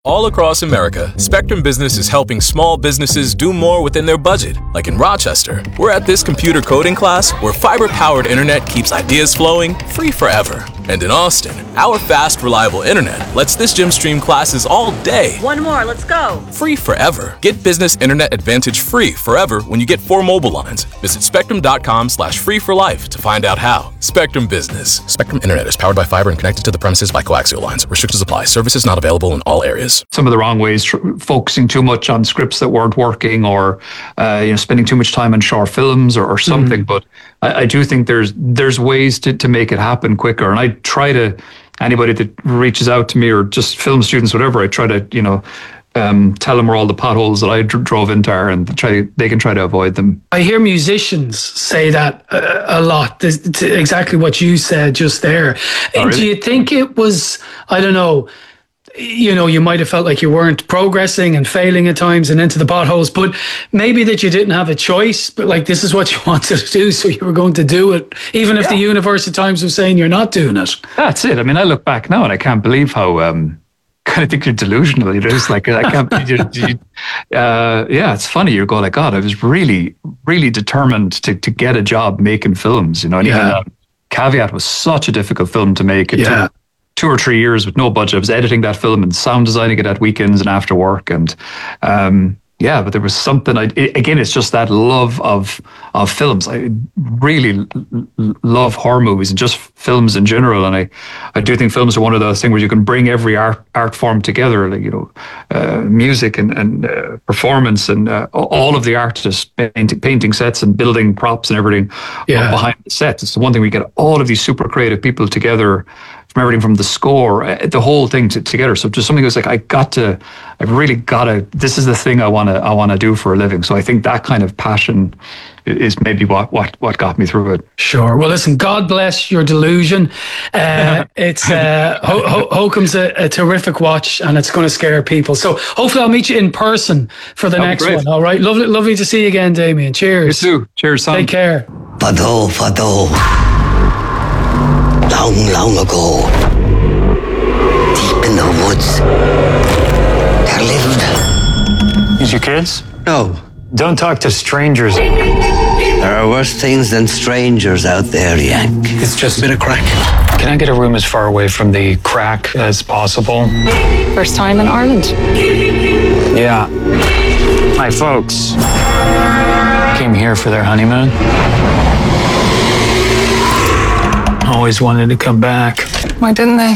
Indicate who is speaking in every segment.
Speaker 1: All across America, Spectrum Business is helping small businesses do more within their budget. Like in Rochester, we're at this computer coding class where fiber-powered internet keeps ideas flowing free forever. And in Austin, our fast, reliable internet lets this gym stream classes all day.
Speaker 2: One more, let's go.
Speaker 1: Free forever. Get Business Internet Advantage free forever when you get 4 mobile lines. Visit spectrum.com/free for life to find out how. Spectrum Business. Spectrum Internet is powered by fiber and connected to the premises by coaxial lines. Restrictions apply. Services not available in all areas.
Speaker 3: Some of the wrong ways, focusing too much on scripts that weren't working, or spending too much time on short films or something. But I do think there's ways to make it happen quicker. And I try to, anybody that reaches out to me, or just film students, whatever, I try to tell them where all the potholes that I drove into are, and they can try to avoid them.
Speaker 4: I hear musicians say that a lot. Exactly what you said just there.
Speaker 3: Oh, really?
Speaker 4: Do you think it was, I don't know, you might have felt like you weren't progressing and failing at times and into the potholes, but maybe that you didn't have a choice, but like this is what you wanted to do, so you were going to do it, even if the universe at times was saying you're not doing it.
Speaker 3: That's it. I mean, I look back now and I can't believe how kind of think you're delusional. You're just like, I can't believe it's funny. You go like, God, I was really, really determined to get a job making films, and even Caveat was such a difficult film to make. It took 2 or 3 years with no budget. I was editing that film and sound designing it at weekends and after work. And but there was something, again, it's just that love of films. I really love horror movies and just films in general. And I do think films are one of those things where you can bring every art form together, like, music and performance and all of the artists painting sets and building props and everything behind the sets. It's the one thing we get all of these super creative people together, from everything from the score, the whole thing together. So just something that's like, I've really got to, this is the thing I want to do for a living. So I think that kind of passion is maybe what got me through it.
Speaker 4: Sure. Well, listen, God bless your delusion. It's Hokum's a terrific watch, and it's going to scare people. So hopefully I'll meet you in person for the next one. All right. Lovely to see you again, Damien. Cheers.
Speaker 3: You too. Cheers, son.
Speaker 4: Take care.
Speaker 5: Fado. Long ago, deep in the woods, there lived...
Speaker 6: These your kids?
Speaker 5: No.
Speaker 6: Don't talk to strangers.
Speaker 5: There are worse things than strangers out there, Yank.
Speaker 6: It's just a bit of crack. Can I get a room as far away from the crack as possible?
Speaker 7: First time in Ireland.
Speaker 6: Yeah. My folks came here for their honeymoon. Always wanted to come back.
Speaker 7: Why didn't they?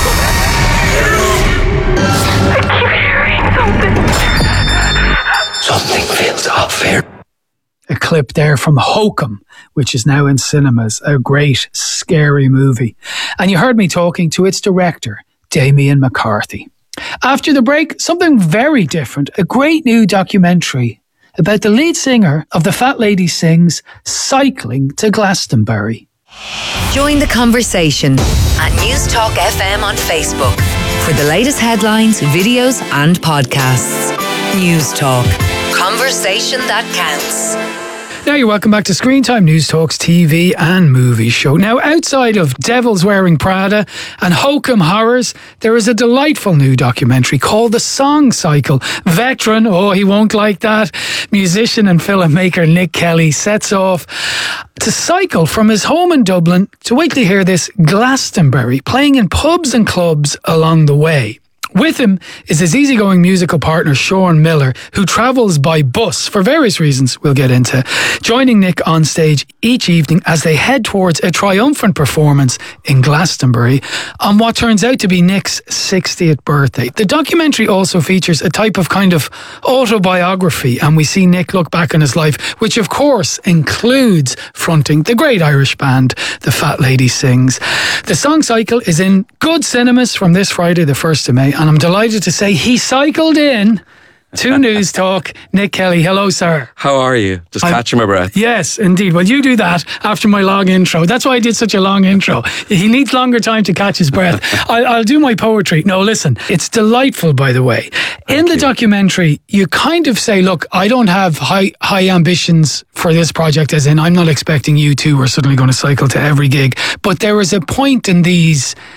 Speaker 5: Something feels off here.
Speaker 4: A clip there from Hokum, which is now in cinemas, a great, scary movie. And you heard me talking to its director, Damien McCarthy. After the break, something very different, a great new documentary about the lead singer of The Fat Lady Sings cycling to Glastonbury.
Speaker 8: Join the conversation at News Talk FM on Facebook for the latest headlines, videos and podcasts. News Talk. Conversation that counts.
Speaker 4: Now you're welcome back to Screen Time, News Talk's TV and movie show. Now, outside of Devils Wearing Prada and Hokum Horrors, there is a delightful new documentary called The Song Cycle. Veteran, he won't like that, musician and filmmaker Nick Kelly sets off to cycle from his home in Dublin to, wait till you hear this, Glastonbury, playing in pubs and clubs along the way. With him is his easygoing musical partner, Sean Miller, who travels by bus for various reasons we'll get into, joining Nick on stage each evening as they head towards a triumphant performance in Glastonbury on what turns out to be Nick's 60th birthday. The documentary also features a type of kind of autobiography, and we see Nick look back on his life, which of course includes fronting the great Irish band, The Fat Lady Sings. The Song Cycle is in good cinemas from this Friday, the 1st of May, and I'm delighted to say he cycled in to News Talk. Nick Kelly, hello, sir.
Speaker 9: How are you? Just catching my breath.
Speaker 4: Yes, indeed. Well, you do that after my long intro. That's why I did such a long intro. He needs longer time to catch his breath. I'll do my poetry. No, listen, it's delightful, by the way. In the documentary, you kind of say, look, I don't have high ambitions for this project, as in I'm not expecting you two are suddenly going to cycle to every gig. But there is a point in these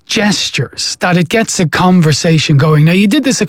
Speaker 4: gestures that it gets a conversation going. Now, you did this a